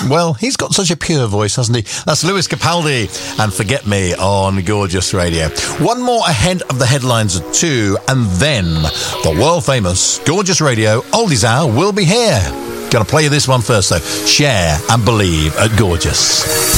Well, he's got such a pure voice, hasn't he? That's Lewis Capaldi and Forget Me on Gorgeous Radio. One more ahead of the headlines at 2, and then the world-famous Gorgeous Radio Oldies Hour will be here. Gonna play you this one first, though. Share and Believe at Gorgeous.